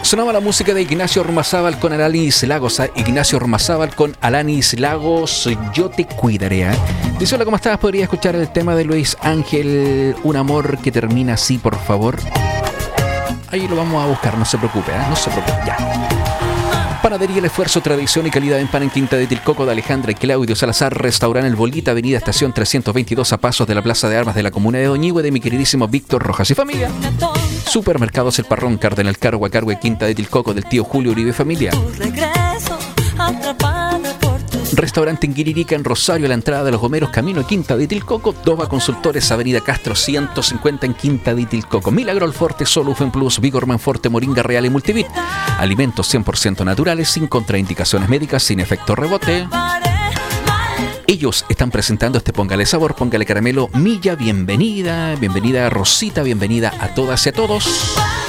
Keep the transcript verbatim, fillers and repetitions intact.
Sonaba la música de Ignacio Ormazábal con Alanis Lagos. ¿eh? Ignacio Ormazábal con Alanis Lagos, Yo te cuidaré. ¿eh? Dice, hola, ¿cómo estás? ¿Podría escuchar el tema de Luis Ángel, Un amor que termina así, por favor? Ahí lo vamos a buscar, no se preocupe, ¿eh? no se preocupe, ya. Panadería El Esfuerzo, tradición y calidad en pan en Quinta de Tilcoco, de Alejandra y Claudio Salazar. Restaurante El Bolita, avenida Estación trescientos veintidós, a pasos de la Plaza de Armas de la comuna de Doñihue, de mi queridísimo Víctor Rojas y familia. Supermercados El Parrón, Cardenal Caro, Huacargue, Quinta de Tilcoco, del tío Julio Uribe familia. Restaurante en Quiririca, en Rosario, a la entrada de Los Gomeros, camino a Quinta de Tilcoco. Dova Consultores, avenida Castro ciento cincuenta, en Quinta de Tilcoco. Milagro Alforte, Solufen Plus, Vigorman Forte, Moringa Real y Multivit. Alimentos cien por ciento naturales, sin contraindicaciones médicas, sin efecto rebote. Ellos están presentando este Póngale Sabor, Póngale Caramelo, Milla. Bienvenida, bienvenida Rosita, bienvenida a todas y a todos.